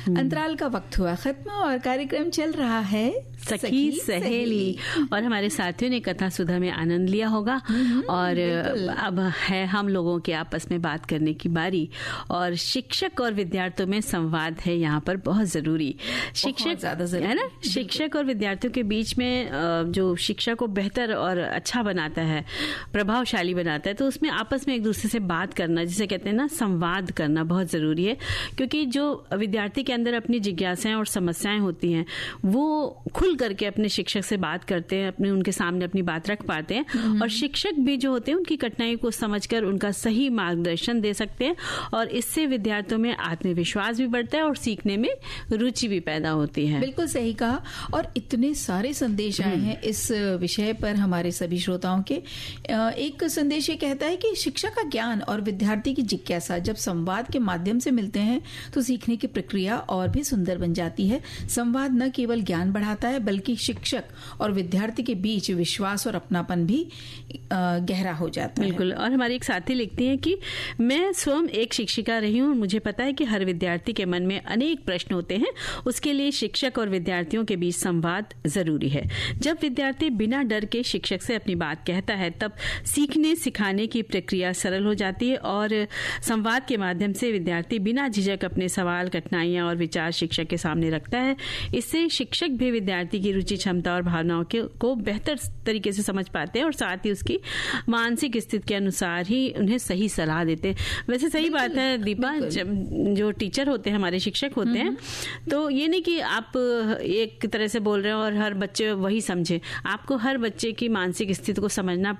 अंतराल का वक्त हुआ खत्म और कार्यक्रम चल रहा है सखी सहेली। और हमारे साथियों ने कथा सुधा में आनंद लिया होगा और अब है हम लोगों के आपस में बात करने की बारी। और शिक्षक और विद्यार्थियों में संवाद है यहाँ पर बहुत जरूरी। शिक्षक ज्यादा जरूरी है ना, शिक्षक और विद्यार्थियों के बीच में जो शिक्षा को बेहतर और अच्छा बनाता है, प्रभावशाली बनाता है, तो उसमें आपस में एक दूसरे से बात करना, जिसे कहते हैं ना संवाद करना, बहुत जरूरी है। क्योंकि जो विद्यार्थी के अंदर अपनी जिज्ञासाएं और समस्याएं होती हैं वो खुल करके अपने शिक्षक से बात करते हैं, अपने उनके सामने अपनी बात रख पाते हैं। और शिक्षक भी जो होते हैं उनकी कठिनाई को समझकर उनका सही मार्गदर्शन दे सकते हैं और इससे विद्यार्थियों में आत्मविश्वास भी बढ़ता है और सीखने में रुचि भी पैदा होती है। बिल्कुल सही कहा। और इतने सारे संदेश आए हैं इस विषय पर हमारे सभी श्रोताओं के। एक संदेश ये कहता है कि शिक्षा का ज्ञान और विद्यार्थी की जिज्ञासा जब संवाद के माध्यम से मिलते हैं तो सीखने की प्रक्रिया और भी सुंदर बन जाती है। संवाद न केवल ज्ञान बढ़ाता है बल्कि शिक्षक और विद्यार्थी के बीच विश्वास और अपनापन भी गहरा हो जाता है। बिल्कुल। और हमारी एक साथी लिखती हैं कि मैं स्वयं एक शिक्षिका रही हूँ, मुझे पता है कि हर विद्यार्थी के मन में अनेक प्रश्न होते हैं, उसके लिए शिक्षक और विद्यार्थियों के बीच संवाद जरूरी है। जब विद्यार्थी बिना डर के शिक्षक से अपनी बात कहता है तब सीखने सिखाने की प्रक्रिया सरल हो जाती है और संवाद के माध्यम से विद्यार्थी बिना झिझक अपने सवाल, कठिनाइयां और विचार शिक्षक के सामने रखता है। इससे शिक्षक भी विद्यार्थी की रुचि, क्षमता और भावनाओं को बेहतर तरीके से समझ पाते हैं और साथ ही उसकी मानसिक स्थिति के अनुसार ही उन्हें सही सलाह देते हैं। वैसे सही बात है दीपा, जो टीचर होते हैं, हमारे शिक्षक होते हैं, तो ये नहीं कि आप एक तरह से बोल रहे हो और हर बच्चे वही समझे। आपको हर बच्चे की मानसिक स्थिति को समझना